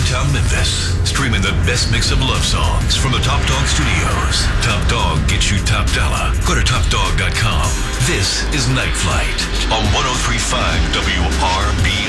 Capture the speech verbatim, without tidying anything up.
Downtown Memphis, streaming the best mix of love songs from the Top Dog Studios. Top Dog gets you top dollar. Go to top dog dot com. This is Night Flight on one oh three point five W R B I.